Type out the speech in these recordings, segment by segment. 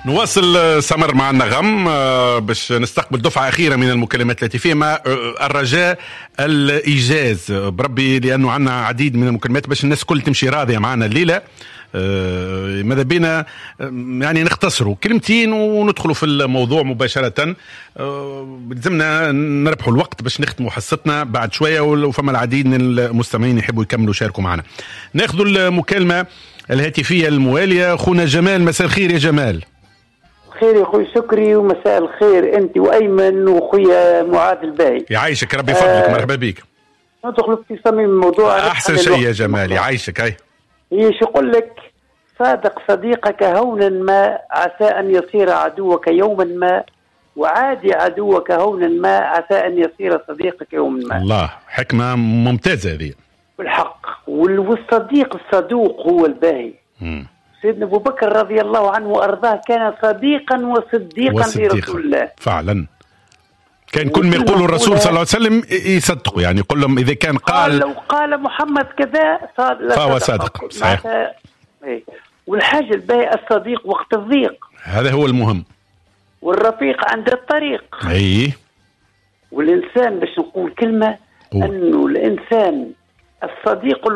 نواصل سمر مع النغم باش نستقبل دفعة أخيرة من المكالمات التي فيها الرجاء الإيجاز بربي، لأنه عنا عديد من المكالمات باش الناس كل تمشي راضية معنا الليلة. ماذا بينا يعني نختصروا كلمتين وندخلوا في الموضوع مباشرة. بلزمنا نربحوا الوقت باش نختموا حصتنا بعد شوية، وفما العديد من المستمعين يحبوا يكملوا يشاركوا معنا. ناخذ المكالمة الهاتفية الموالية. خونا جمال، مساء الخير يا جمال. خير يا خوي شكري، ومساء الخير انت وايمن وخويا معاذ الباهي. يعيشك ربي فضلك. مرحبا بك. ندخل في صميم الموضوع. احسن شيء يا جمال، يعيشك. هاي ايش يقول لك؟ صادق صديقك هونا ما عسى ان يصير عدوك يوما ما، وعادي عدوك هونا ما عسى ان يصير صديقك يوما ما. الله، حكمة ممتازة هذه بالحق. والصديق الصدوق هو الباهي. سيدنا أبو بكر رضي الله عنه وأرضاه كان صديقا وصديقا لرسول الله فعلا. كان كل ما يقول الرسول صلى الله عليه وسلم يصدقوا، يعني يقول لهم إذا كان قال لو قال محمد كذا فهو صادق. صحيح. والحاجة الباقي الصديق وقت الضيق، هذا هو المهم. والرفيق عند الطريق. أي. والإنسان باش نقول كلمة أنه الإنسان الصديق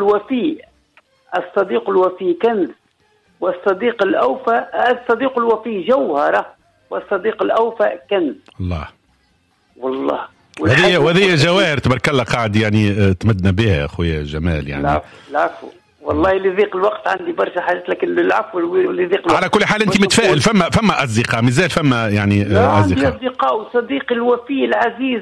الوفي كنز، والصديق الأوفى الصديق الوفي جوهرة، والصديق الأوفى كنز. الله والله. وهذه جواهر تبارك الله قاعد يعني تمدنا بها أخويا جمال. يعني العفو والله اللي ضيق الوقت عندي برشا حاجات، لكن العفو اللي ضيق الوقت. على كل حال أنت متفائل. فما أصدقاء مازال، فما يعني أصدقاء. وصديقي الوفي العزيز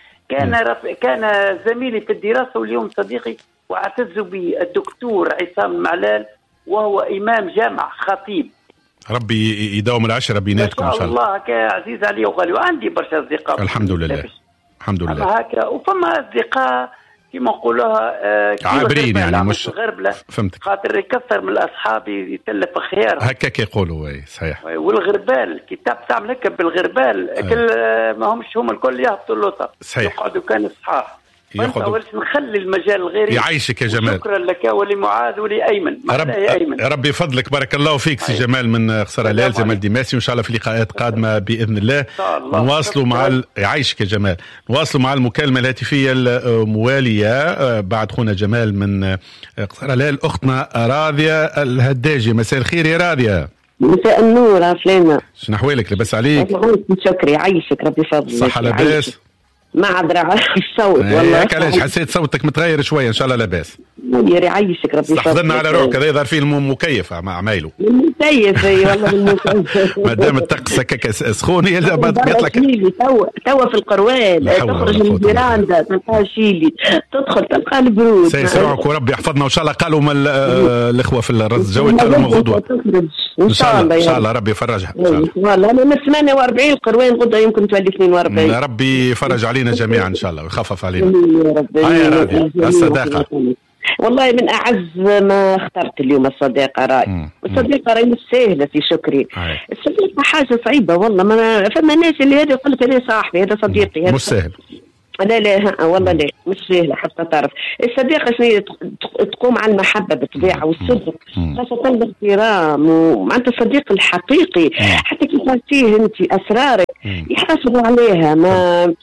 كان زميلي في الدراسة واليوم صديقي واعتز به، الدكتور عصام المعلال، وهو إمام جامع خطيب. ربي يداوم العشرة بيناتكم إن شاء الله. الله عزيز علي وغالي، وعندي برشا أصدقاء الحمد لله. الحمد لله. هكا. وفما أصدقاء كما نقولوها عابرين، يعني مش غربلة. فهمتك. خاطر يكثر من الأصحاب يتلف خيار هكاك يقولوا. صحيح. والغربال كتاب تعمل هكا بالغربال كل ما همش هم الكل يهبطوا اللوطة. صحيح. يقعدوا كان صحاح. نخلي المجال غيري. يعيشك يا جمال. شكرا لك ولمعاذ ولأيمن. ربي فضلك. بارك الله فيك سي جمال من خسارة ليال زمال ديماسي، وإن شاء الله في لقاءات قادمة بإذن الله. نواصلوا مع يعيشك يا جمال. نواصلوا مع المكالمة الهاتفية الموالية بعد خونا جمال من خسارة ليال. أختنا راضية الهداجي. مساء الخير يا راضية. مساء النور عفلانة. شنو أحوالك؟ لبس عليك؟ شكري. يعيشك ربي فضلك. صحة لاباس؟ ما عاد الصوت والله. علاش حسيت صوتك متغير شويه؟ ان شاء الله لاباس. يعيشك ربي. استحضرنا على روحك، هذا يظهر فيه المكيف مع عمايله. المكيف اي والله المكيف. ما دام الطقس هكاك سخون يلزم يطلع توا في القروان، تخرج من الفيراندا تلقى شيلي، تدخل تلقى البرود. سيسمعك وربي يحفظنا. وان شاء الله قالوا الاخوه في الرز الجوي قالوا من غدوه ان شاء الله. ان شاء الله ربي يفرجها ان شاء الله. والله انا من 48 القروان غدوه يمكن تولي 42. ربي يفرج علينا جميعا ان شاء الله ويخفف علينا. هيا راضي. الصداقه والله من أعز ما اخترت اليوم الصديقة راي. الصديقة راي مش سهلة في شكري. الصديقة حاجة صعيبة والله. ما فما ناس اللي هذا يقول لك هذا صاحبي هذا صديقي مش سهل. لا والله لا مش سهلة حتى تعرف. الصديقة شنو تقوم على المحبة بالطبيعة والصدق، خاصة الاحترام. ومعناتها الصديق الحقيقي حتى كيف تعطيه انت أسرارك يحاسبوا عليها. ما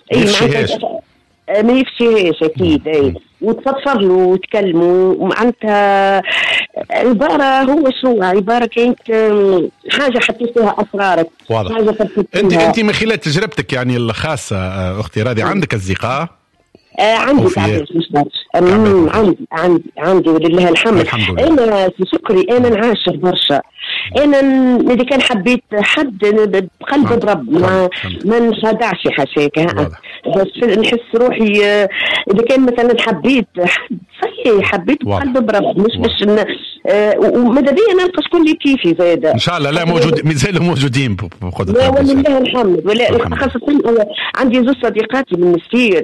ما يفشيهاش اكيد. اي وتفضفض له وتكلموا معناتها عباره. هو شو عباره كانت حاجه حطيت فيها اسرارك. واضح. انت من خلال تجربتك يعني الخاصه اختي راضي عندك اصدقاء؟ عندي تعبير مش برشا. عندي ولله الحمد. انا شكري انا نعاشر برشا. انا اذا كان حبيت حد بقلب برب ما نخدعش حاشاك. بس نحس روحي اذا كان مثلا حبيت حد صحيح حبيت بقلب برب مش باش وماذا بيا نلقى شكون اللي كيفي زايده ان شاء الله. لا موجود مازالوا موجودين لا ولله الحمد. ولا خاصه عندي زوج صديقاتي من السير.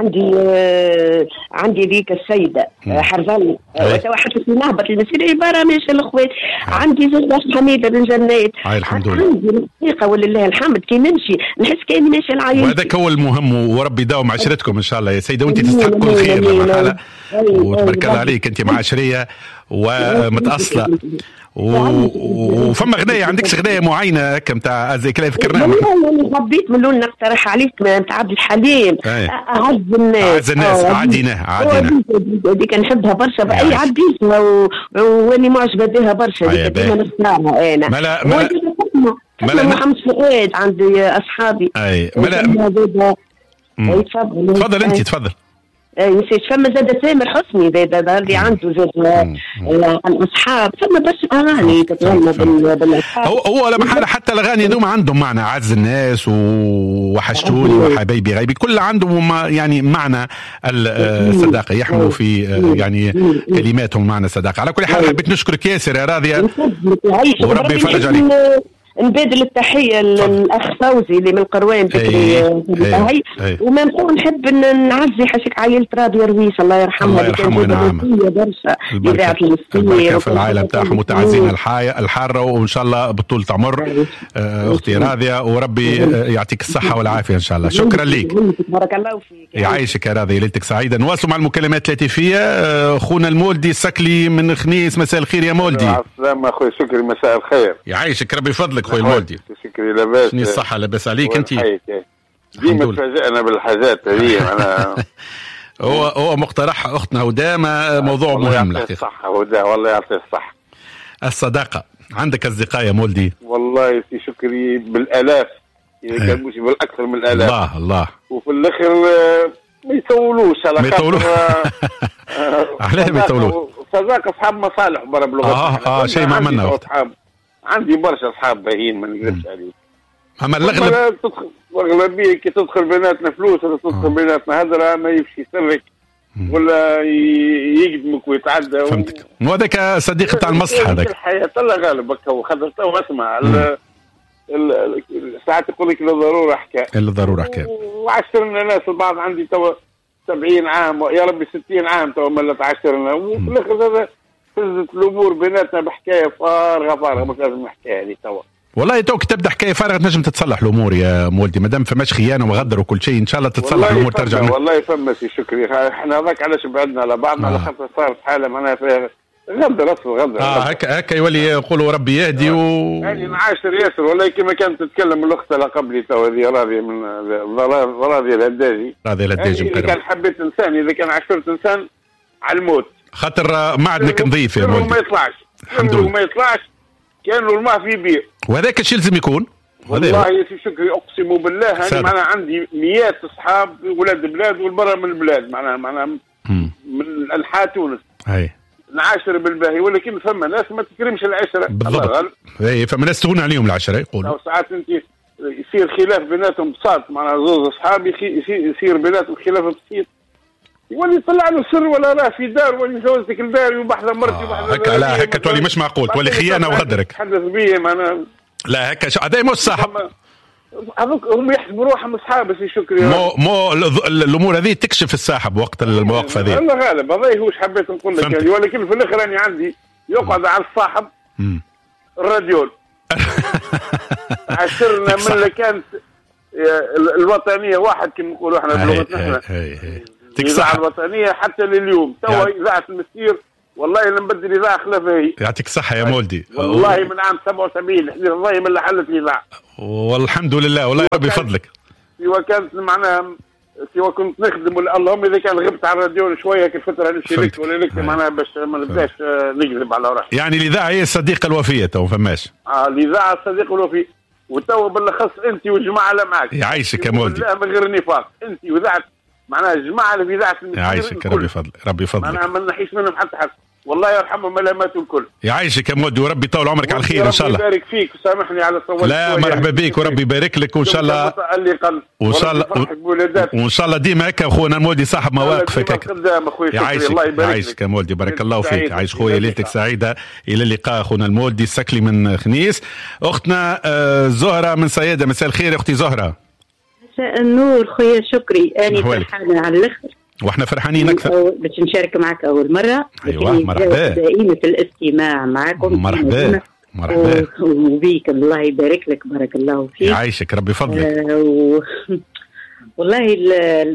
عندي ذيك السيده حرزان وحتى في نهبط المسير عباره ماشي الاخوات. عندي زوج حميده بن جنات. الحمد لله. عندي الثقه ولله الحمد. كي نمشي نحس كاني ماشي العيش. وهذاك هو المهم. وربي يداوم عشرتكم ان شاء الله يا سيده. وانت تستحق كل خير لا محاله. وتبارك الله عليك انت معاشريه ومتأصلة وفما غنايه عندكش غنايه معينه كمتاع زي كلام ذكرناها؟ والله حبيت من لون نقترح عليك نتاع عبد الحليم اعز الناس عديناه هذيك نحبها برشا باي عديتها واني معجبه بها برشا ديما نسمعها انا ملا محمد فؤاد عندي اصحابي تفضل انت تفضل. نسيت فما زاد تامر حسني زاد اللي عنده زاد الاصحاب فما برشا اغاني تتغنى بالاصحاب. هو لا محاله حتى الاغاني هذوما عندهم معنى، اعز الناس وحشتوني وحبايبي غايبي كل عندهم يعني معنى الصداقه، يحملوا في يعني كلماتهم معنى الصداقه. على كل حال حبيت نشكرك ياسر يا راضيه وربي يفرج عليك. نبادل التحية للأخ فوزي اللي من القروان بكري وما نقول نحب نعزي حاشك عائلة راضية رويس الله يرحمها. الله يرحمه ونعم. برشا إذاعة البركة في العائلة بتاعهم متعزين الحارة وإن شاء الله بطول تعمر أختي راضية وربي يعطيك الصحة والعافية إن شاء الله. شكرا لك بارك الله فيك. يعيشك يا راضية ليلتك سعيدة. نواصلوا مع المكالمات الهاتفية. أخونا المولدي السكلي من خنيس مساء الخير يا مولدي. السلام أخوي شكري مساء الخير. يعيشك ربي فضلك خويا المولدي. شكري لاباس. شنو الصحة لاباس عليك أنت؟ ديما تفاجئنا بالحاجات هذه. أنا هو مقترح أختنا هدى موضوع مهم الحقيقة. صح هدى والله يعطيه الصحة. الصداقة عندك أصدقاء يا مولدي؟ والله في شكري بالآلاف إذا كان مش بالأكثر من الآلاف. الله وفي الآخر ما يطولوش على خاطر علاه ما يطولوش؟ صداقة أصحاب مصالح برا بلغتنا. شيء ما عملنا. عندي برشا أصحاب باهين ما نقدرش عليه. أما الأغلب الأغلبية كي تدخل بيناتنا فلوس ولا تدخل بيناتنا هدرة ما يمشي سرك ولا يقدمك ويتعدى. فهمتك. وهذاك صديق بتاع المصلحة هذاك. الحياة الله غالب هكا وخاطر تو اسمع ساعات يقول لك الضرورة حكاية. الضرورة حكاية. وعشرنا ناس البعض عندي تو 70 عام يا ربي 60 عام تو ملت عشرنا وفي الآخر هذا فزت الأمور بيناتنا بحكاية فارغة مش لازم حكاية هذه تو. والله توك تبدا حكايه فارغه تنجم تتصلح الامور يا مولدي مادام فماش خيانه وغدر وكل شيء ان شاء الله تتصلح الامور ترجع. والله فما سي شكري احنا هذاك علاش بعدنا على بعضنا على خاطر صارت حاله معناها فيها غدر اصل غدر. هكا يولي يقولوا ربي يهدي يعني نعاشر ياسر والله كما كانت تتكلم الاخت اللي قبلي تو هذه راضيه من راضيه الهداجي. راضيه الهداجي اذا كان حبيت انسان اذا كان عاشرت انسان على الموت خاطر معدنك نظيف يا مولدي. ما يطلعش الحمد لله ما يطلعش كانوا الماء في بير. وهذاك الشيء لازم يكون. والله يا سي شكري اقسم بالله انا معناها عندي مئات اصحاب ولاد بلاد والبرا من البلاد معناها من انحاء تونس. نعاشر بالباهي ولكن فما ناس ما تكرمش العشره. بالضبط. اي فما ناس تهون عليهم العشره يقولوا. ساعات انت يصير خلاف بيناتهم بساط معناها زوج اصحاب يصير بيناتهم خلاف بسيط يولي يطلع له سر ولا راه في دار ولي جوزتك الدار وبحذا مرتي وبحذا. هكا لا هكا تولي مش معقول تولي خيانه وغدرك. تحدث بيه معناها. لا هكا هذا مش صاحب. هذوك هم يحسبوا روحهم اصحاب سي شكري. مو الامور هذه تكشف الساحب وقت المواقف هذه. الله غالب هذا هو حبيت نقول لك يعني ولكن في الاخر انا عندي يقعد على الصاحب الراديول. عشرنا من اللي كانت الوطنيه واحد كما نقولوا احنا بلغتنا الإذاعة الوطنية حتى لليوم توا إذاعة المسير والله لما نبدل إذاعة خلافها هي. يعطيك الصحة يا مولدي. والله من عام 77 والله من اللي حلت الإذاعة. والحمد لله والله ربي يفضلك. سواء كانت معناها سواء كنت نخدم اللهم إذا كان غبت على الراديو شوية كالفترة اللي شاركت ولا لك معناها باش ما نبداش نكذب على روحي. يعني الإذاعة هي الصديقة الوفية تو فماش. الإذاعة الصديقة الوفي وتوا بالأخص أنت والجماعة اللي معك. يعيشك يا مولدي. لا من غير نفاق أنت وإذاعة معناها الجماعة اللي في إذاعة المسير. يعيشك ربي يفضلك ربي يفضلك. معناها ما نحيش منهم حتى حد. والله يرحمهم ملامات الكل. يعيشك يا مولدي وربي يطول عمرك على الخير ان شاء الله. يبارك فيك وسامحني على الصوت. لا مرحبا بك وربي يبارك لك وان شاء الله وان شاء الله ديما هكا خونا المولدي صاحب مواقف هكا. يعيشك يا مولدي بارك الله فيك. عايش خويا ليلتك سعيده. الى اللقاء خونا المولدي السكلي من خنيس. اختنا زهره من صياده مساء الخير يا اختي زهره. مساء النور خويا شكري. انا فرحانه على الاخر واحنا فرحانين اكثر باش نشارك معك اول مره. ايوه مرحبا دائمة الاستماع معكم. مرحبا وبيك الله يبارك لك بارك الله فيك. يعيشك ربي يفضلك. والله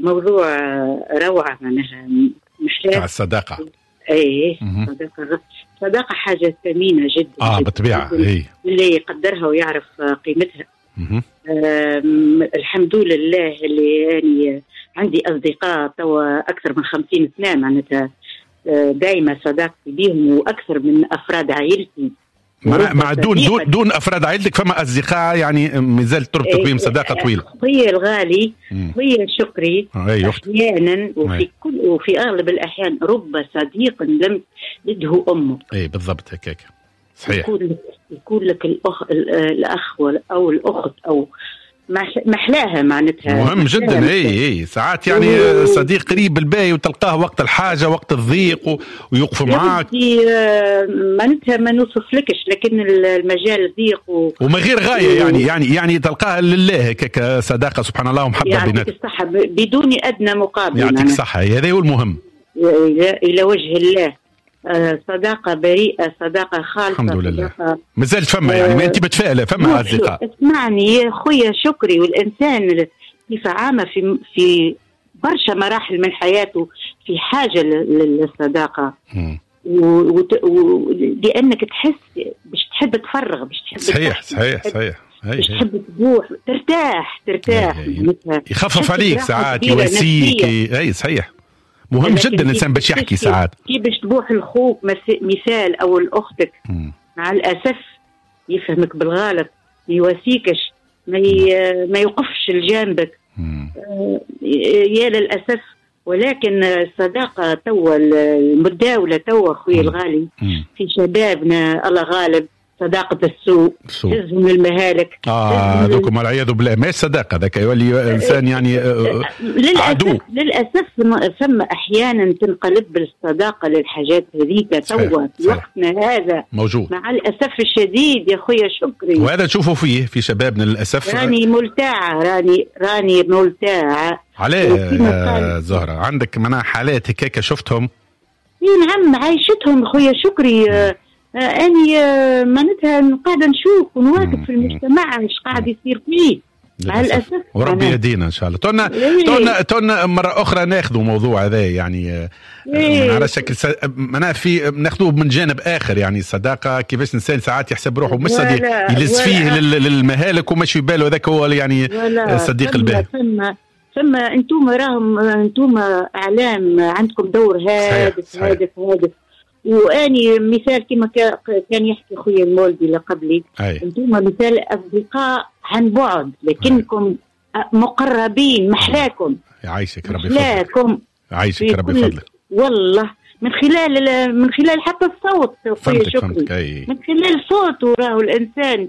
الموضوع روعه معناها مش تاع الصداقه. اي صداقه الصداقة حاجة ثمينة جدا. بالطبيعة. اللي يقدرها ويعرف قيمتها. الحمد لله اللي يعني عندي أصدقاء توا أكثر من 50 سنة معناتها دائما صداقتي بهم وأكثر من أفراد عائلتي. مع دون أفراد عائلتك فما أصدقاء يعني مازال تربطك بهم صداقة طويلة. خويا الغالي خويا شكري أحيانا وفي أغلب الأحيان رب صديق لم تلده أمه. بالضبط هكاك صحيح. يكون لك الأخ أو الأخت أو محلاها معناتها مهم جدا. ساعات يعني صديق قريب الباقي وتلقاه وقت الحاجة وقت الضيق ويوقف معاك. معناتها ما نوصفلكش لكن المجال ضيق وما غير غاية يعني تلقاها لله كصداقة سبحان الله ومحبة بيناتك. يعطيك الصحة بدون أدنى مقابل. يعطيك الصحة هذا هو المهم. إلى وجه الله. صداقة بريئة صداقة خالصة. الحمد لله. مازال فما يعني ما أنت متفائلة فما أصدقاء. اسمعني خويا شكري والإنسان بصفة عامة في برشا مراحل من حياته في حاجة للصداقة لأنك تحس باش تحب تفرغ باش تحب صحيح باش تحب تبوح ترتاح يخفف عليك ساعات يواسيك. صحيح مهم جدا الإنسان باش يحكي ساعات كي باش تبوح لخوك مثال أو لأختك مع الأسف يفهمك بالغلط يواسيكش ما يوقفش لجانبك يا للأسف. ولكن الصداقة توا المداولة توا خويا الغالي في شبابنا الله غالب صداقة السوء تهزم المهالك. هذوكم والعياذ بالله ما صداقة ذاك يولي إنسان يعني عدو. للأسف ثم أحيانا تنقلب بالصداقة للحاجات هذيك توا في وقتنا هذا موجود مع الأسف الشديد يا خويا شكري. وهذا تشوفه فيه في شبابنا للأسف. راني ملتاعة. عليه زهرة عندك منها حالات هكاك شفتهم؟ نعم عايشتهم خويا شكري. أني معناتها قاعدة نشوف ونواقف في المجتمع ايش قاعد يصير فيه مع الأسف. وربي يهدينا إن شاء الله. تونا مرة أخرى ناخذوا موضوع هذا يعني على شكل في ناخذوه من جانب آخر يعني الصداقة كيفاش إنسان ساعات يحسب روحه مش صديق يلز فيه للمهالك ومش في باله ذاك هو يعني صديق الباهي. ثم أنتم إعلام عندكم دور هادف. واني مثال كما كان يحكي خويا المولدي لقبلي انتم مثال اصدقاء عن بعد لكنكم مقربين محلاكم. يعيشك ربي فضلك. يعيشك ربي فضلك والله من خلال حتى الصوت خويا شكري من خلال صوته راه الانسان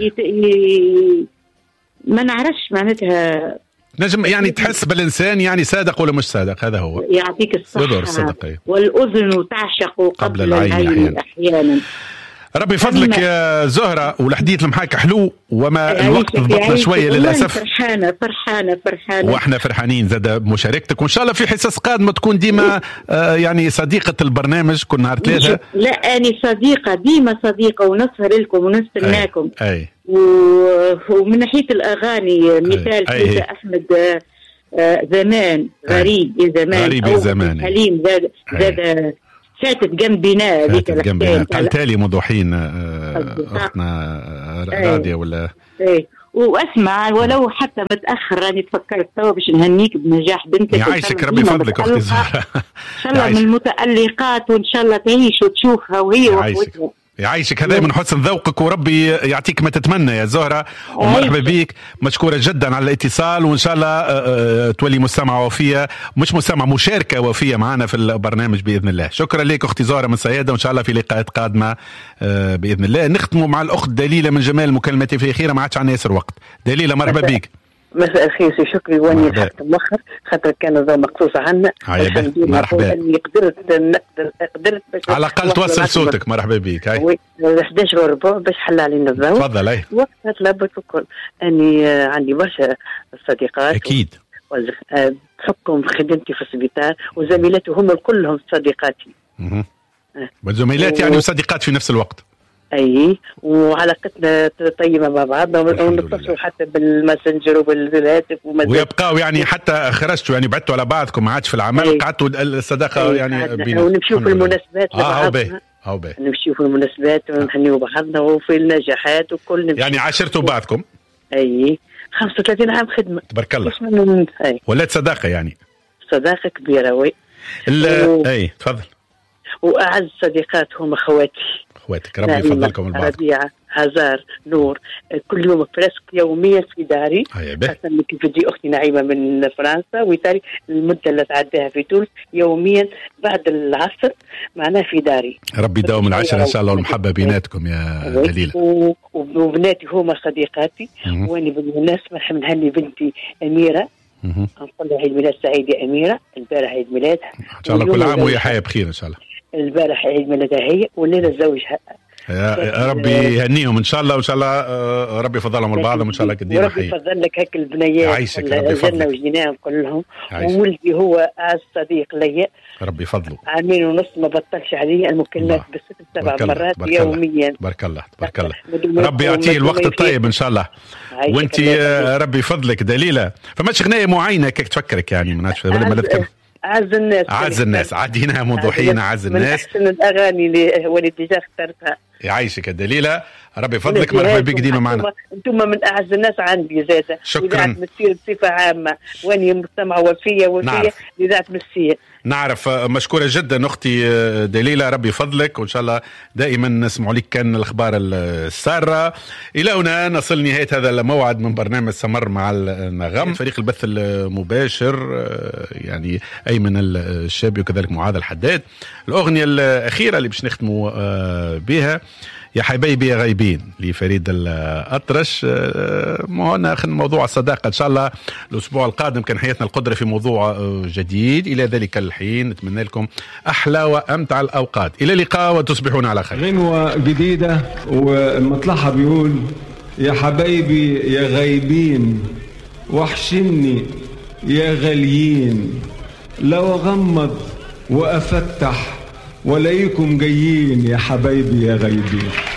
ما نعرفش معناتها نجم يعني تحس بالإنسان يعني صادق ولا مش صادق. هذا هو يعطيك الصحة. والأذن تعشق قبل العين أحيانا. ربي فضلك يا زهرة والحديث معاك حلو وما الوقت ضبطنا شوية للأسف. فرحانة واحنا فرحانين زاد بمشاركتك وإن شاء الله في حصص قادمة تكون ديما يعني صديقة البرنامج كل نهار 3. لا أنا صديقة ديما صديقة ونسهر لكم ونستناكم. ومن ناحية الأغاني مثال كيف أحمد زمان غريب يا زمان حليم زاد فاتت جنبنا ذيك الحكايه قالتها لي منذ حين اختنا راديا ولا واسمع ولو حتى متاخر راني تفكرت توا باش نهنيك بنجاح بنتك. يعيشك ربي فضلك اختي زهرة. ان شاء الله من المتألقات وان شاء الله تعيش وتشوفها وهي وقوتها. يعيشك هذا من حسن ذوقك وربي يعطيك ما تتمنى يا زهرة ومرحبا بك. مشكورة جدا على الاتصال وإن شاء الله تولي مستمعة وفية مش مستمعة مشاركة وفية معنا في البرنامج بإذن الله. شكرا لك أختي زهرة من سيادة وإن شاء الله في لقاءات قادمة بإذن الله. نختموا مع الأخت دليلة من جمال المكالمات في خيرة ما عادش عنا ياسر وقت. دليلة مرحبا بك. مساء الخير سي شكري واني لحقت مؤخر خاطر كان ذا مقصوص عنا. مرحبا. قدرت على الأقل توصل صوتك. مرحبا بك. 11 وربع باش حل علينا الضوء. تفضل. وقتها طلبت الكل اني عندي برشا صديقات اكيد بحكم خدمتي في السبيطار وزميلاتي هم كلهم صديقاتي. وزميلات يعني وصديقات في نفس الوقت. اي وعلاقتنا طيبه مع بعضنا ونتصلوا حتى بالماسنجر وبالهاتف ويبقاو يعني حتى خرجتوا يعني بعدتوا على بعضكم ما عادش في العمل قعدتوا الصداقه يعني ونمشيو في المناسبات نمشيو في المناسبات ونهنيو بعضنا وفي النجاحات وكل نمشي. يعني عاشرتوا بعضكم؟ اي 35 عام خدمه تبارك الله. ولات صداقه يعني؟ صداقه كبيره وي. اي تفضل. واعز صديقات هم اخواتك ربي يفضلكم البعض. ربيعه، هزار، نور، كل يوم فريسك يوميا في داري. خاصة كيف تجي اختي نعيمه من فرنسا ويتاري المده اللي تعديها في تونس يوميا بعد العصر معناها في داري. ربي يداوم العشره ان شاء الله والمحبه بيناتكم يا دليله. وبناتي هما صديقاتي. واني بالمناسبه نحب نهني بنتي اميره. نقول لها عيد ميلاد سعيد يا اميره، البارح عيد ميلادها ان شاء الله، كل عام وهي حياه بخير ان شاء الله. البارح عيد ميلادها هي والليله زوجها. يا ربي يهنيهم ان شاء الله، وان شاء الله ربي يفضلهم البعض وان شاء الله كديما حي. ربي يفضل لك هيك البنيات يعيشك ربي يفضلك وجيناهم كلهم. وولدي هو اعز صديق لي ربي يفضله. عامين ونص ما بطلش علي المكالمات ب6 7 مرات يوميا. بارك الله تبارك الله. ربي يعطيه الوقت الطيب ان شاء الله. وانت ربي يفضلك دليله. فماش غنايه معينه كيك تفكرك يعني مناش ولا أعز الناس عديناها منذ حين. أعز الناس من أحسن الأغاني اللي ولدي اخترتها. يعيشك الدليلة، ربي فضلك، مرحبا بك ديما معنا. أنتم من أعز الناس عندي زادة. شكرا. مسير بصفة عامة وأني مستمعة وفية لذات مسير. نعرف. مشكورة جدا أختي دليلة، ربي فضلك، وإن شاء الله دائما نسمع لك كان الأخبار السارة. إلى هنا نصل نهاية هذا الموعد من برنامج سمر مع النغم. فريق البث المباشر يعني أيمن الشابي وكذلك معاذ الحداد. الأغنية الأخيرة اللي باش نختموا بها يا حبايبي يا غايبين لفريد الأطرش. هنا موضوع الصداقة إن شاء الله الأسبوع القادم كان حياتنا القدرة في موضوع جديد. إلى ذلك الحين نتمنى لكم أحلى وأمتع الأوقات. إلى اللقاء وتصبحون على خير. غنوة جديدة والمطلعها بيقول يا حبايبي يا غايبين وحشني يا غاليين، لو أغمض وأفتح ولاقيكم جايين يا حبايبي يا غايبين.